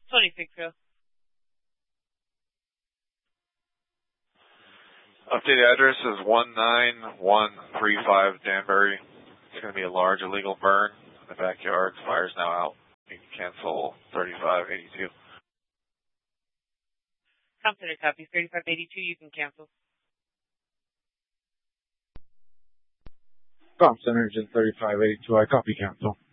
26 go. Updated address is 19135 Danbury. It's going to be a large illegal burn in the backyard. Fire's now out. You can cancel 3582. Compton copies 3582. You can cancel. Compton Urgent 3582. I copy cancel.